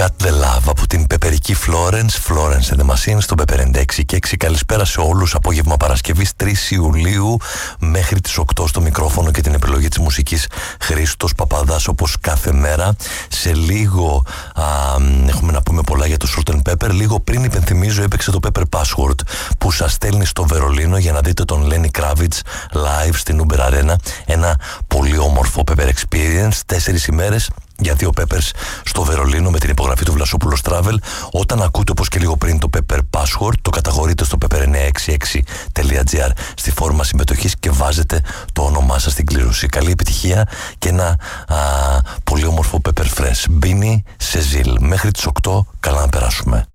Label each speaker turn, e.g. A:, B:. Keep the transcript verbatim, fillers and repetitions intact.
A: Got the Love από την πεπερική Florence, Florence and the Machine στο Pepper ενενήντα έξι και έξι. Καλησπέρα σε όλους. Απόγευμα Παρασκευής τρεις Ιουλίου μέχρι τις οκτώ στο μικρόφωνο και την επιλογή της μουσικής Χρήστος Παπαδάς, όπως κάθε μέρα. Σε λίγο α, έχουμε να πούμε πολλά για το Salt and Pepper. Λίγο πριν υπενθυμίζω έπαιξε το Pepper Password που σας στέλνει στο Βερολίνο για να δείτε τον Lenny Kravitz live στην Uber Arena. Ένα πολύ όμορφο Pepper Experience. Τέσσερις ημέρες για δύο Peppers στο Βερολίνο με την υπογραφή του Βλασόπουλος Travel. Όταν ακούτε όπως και λίγο πριν το Pepper Password, το καταχωρείτε στο pepper εννιακόσια εξήντα έξι τελεία τζι άρ στη φόρμα συμμετοχής και βάζετε το όνομά σας στην κλήρωση. Καλή επιτυχία και ένα α, πολύ όμορφο Pepper Fresh. Μπίνι σε ζήλ. Μέχρι τις οκτώ, καλά να περάσουμε.